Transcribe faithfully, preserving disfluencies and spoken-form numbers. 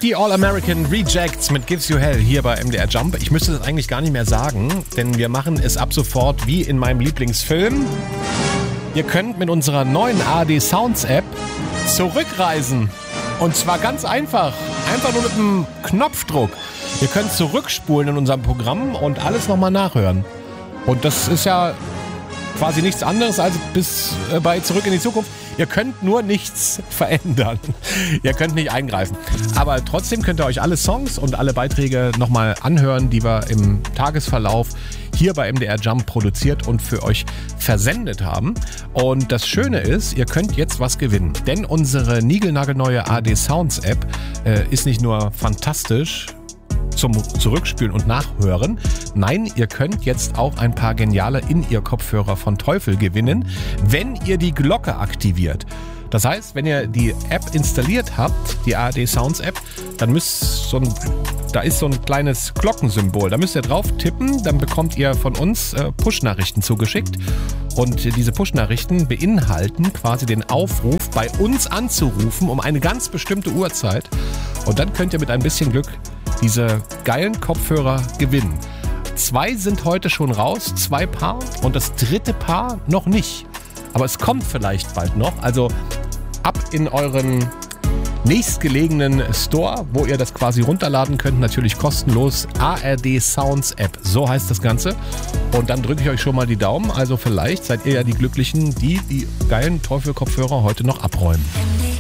Die All-American Rejects mit Gives You Hell hier bei M D R Jump. Ich müsste das eigentlich gar nicht mehr sagen, denn wir machen es ab sofort wie in meinem Lieblingsfilm. Ihr könnt mit unserer neuen A R D Sounds App zurückreisen. Und zwar ganz einfach. Einfach nur mit einem Knopfdruck. Ihr könnt zurückspulen in unserem Programm und alles nochmal nachhören. Und das ist ja quasi nichts anderes als bis äh, bei Zurück in die Zukunft. Ihr könnt nur nichts verändern. Ihr könnt nicht eingreifen. Aber trotzdem könnt ihr euch alle Songs und alle Beiträge nochmal anhören, die wir im Tagesverlauf hier bei M D R Jump produziert und für euch versendet haben. Und das Schöne ist, ihr könnt jetzt was gewinnen. Denn unsere niegelnagelneue A R D Sounds App äh, ist nicht nur fantastisch zum Zurückspielen und Nachhören. Nein, ihr könnt jetzt auch ein paar geniale In-Ear-Kopfhörer von Teufel gewinnen, wenn ihr die Glocke aktiviert. Das heißt, wenn ihr die App installiert habt, die A R D Sounds App, dann müsst so ein, da ist so ein kleines Glockensymbol. Da müsst ihr drauf tippen, dann bekommt ihr von uns äh, Push-Nachrichten zugeschickt. Und diese Push-Nachrichten beinhalten quasi den Aufruf, bei uns anzurufen um eine ganz bestimmte Uhrzeit. Und dann könnt ihr mit ein bisschen Glück diese geilen Kopfhörer gewinnen. Zwei sind heute schon raus, zwei Paar, und das dritte Paar noch nicht. Aber es kommt vielleicht bald noch. Also ab in euren nächstgelegenen Store, wo ihr das quasi runterladen könnt, natürlich kostenlos. A R D Sounds App, so heißt das Ganze. Und dann drücke ich euch schon mal die Daumen. Also vielleicht seid ihr ja die Glücklichen, die die geilen Teufel-Kopfhörer heute noch abräumen.